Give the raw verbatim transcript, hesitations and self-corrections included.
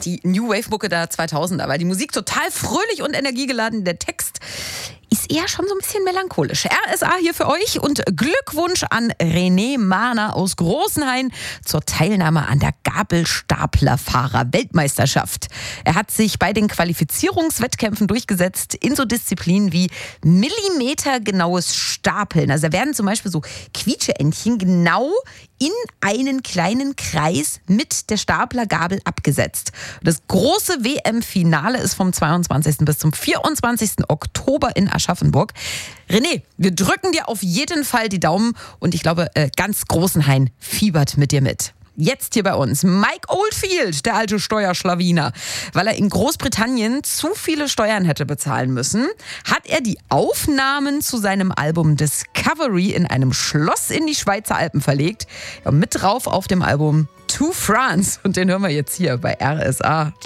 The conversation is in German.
die New Wave-Mucke der zweitausender. War die Musik total fröhlich und energiegeladen. Der Text ist eher schon so ein bisschen melancholisch. R S A hier für euch und Glückwunsch an René Mahner aus Großenhain zur Teilnahme an der Gabelstaplerfahrer-Weltmeisterschaft. Er hat sich bei den Qualifizierungswettkämpfen durchgesetzt in so Disziplinen wie millimetergenaues Stapeln. Also da werden zum Beispiel so Quietscheentchen genau in einen kleinen Kreis mit der Staplergabel abgesetzt. Das große W M-Finale ist vom zweiundzwanzigsten bis zum vierundzwanzigsten Oktober in Aschaffenburg. René, wir drücken dir auf jeden Fall die Daumen und ich glaube, ganz Großenhain fiebert mit dir mit. Jetzt hier bei uns Mike Oldfield, der alte Steuerschlawiner. Weil er in Großbritannien zu viele Steuern hätte bezahlen müssen, hat er die Aufnahmen zu seinem Album Discovery in einem Schloss in die Schweizer Alpen verlegt. Ja, mit drauf auf dem Album To France. Und den hören wir jetzt hier bei R S A.